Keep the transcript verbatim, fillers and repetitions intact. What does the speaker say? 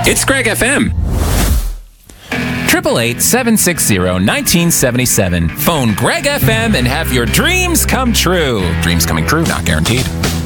It's Greg F M. Triple eight seven six zero nineteen seventy seven. Phone Greg F M and have your dreams come true. Dreams coming true, not guaranteed.